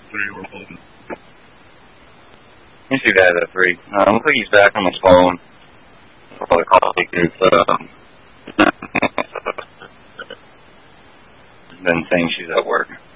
3 or both. Let me see that at 3. Looks like he's back on his phone. I'll probably call because been saying she's at work.